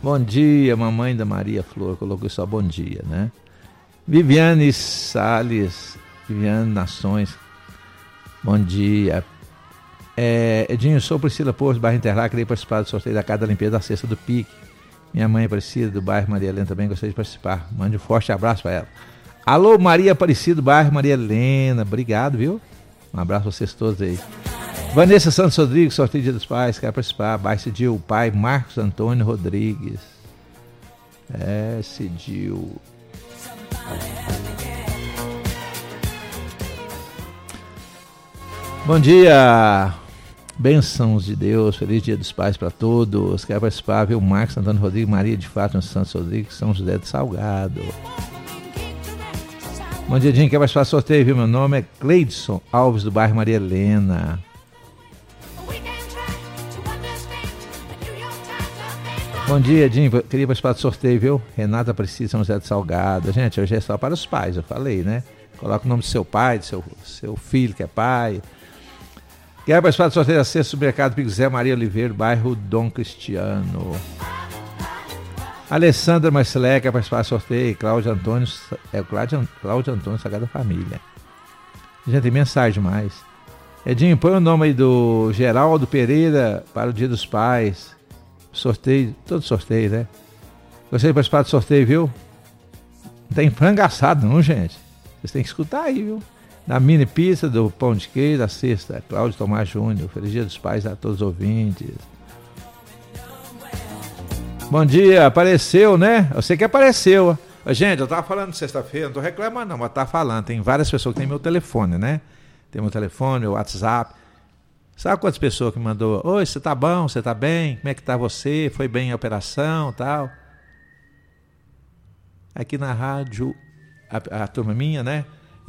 Bom dia, mamãe da Maria Flor, colocou só bom dia, né? Viviane Salles, Viviane Nações, bom dia. Edinho, sou Priscila Porto, bairro Interlagos, queria participar do sorteio da Casa da Limpeza da Cesta do Pique. Minha mãe Aparecida, do bairro Maria Helena, também gostaria de participar. Mande um forte abraço para ela. Alô, Maria Aparecida, do bairro Maria Helena, obrigado, viu? Um abraço para vocês todos aí. Vanessa Santos Rodrigues, sorteio Dia dos Pais, quer participar. Bairro Cidil, o pai Marcos Antônio Rodrigues. Cidil. Bom dia, bênçãos de Deus, feliz Dia dos Pais para todos. Quer participar, viu? Marcos Antônio Rodrigues, Maria de Fátima Santos Rodrigues, São José de Salgado. Bom dia, Dinho, quer participar do sorteio, viu? Meu nome é Cleidson Alves, do bairro Maria Helena. Bom dia, Dinho, queria participar do sorteio, viu? Renata Aparecida, São José de Salgado. Gente, hoje é só para os pais, eu falei, né? Coloca o nome do seu pai, do seu filho que é pai. Quer participar do sorteio da cesta do Supermercado Pico Zé Maria Oliveira, bairro Dom Cristiano. Alessandra Marcelé quer participar do sorteio. Cláudio Antônio, Cláudio Antônio Sagrada Família. Gente, tem mensagem demais. Edinho, põe o nome aí do Geraldo Pereira para o Dia dos Pais. Sorteio, todo sorteio, né? Gostaria de participar do sorteio, viu? Não tem frango assado não, gente. Vocês têm que escutar aí, viu? Da mini pizza, do pão de queijo, da cesta. Cláudio Tomás Júnior. Feliz Dia dos Pais a todos os ouvintes. Bom dia, apareceu, né? Eu sei que apareceu. Gente, eu tava falando sexta-feira, não tô reclamando não, mas tá falando. Tem várias pessoas que têm meu telefone, né? Tem meu telefone, meu WhatsApp. Sabe quantas pessoas que mandou? Oi, você tá bom? Você tá bem? Como é que tá você? Foi bem a operação e tal? Aqui na rádio, a turma minha, né?